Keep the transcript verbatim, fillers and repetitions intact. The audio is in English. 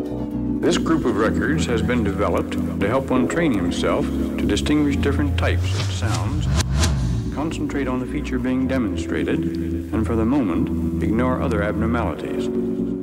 This group of records has been developed to help one train himself to distinguish different types of sounds, concentrate on the feature being demonstrated, and for the moment, ignore other abnormalities.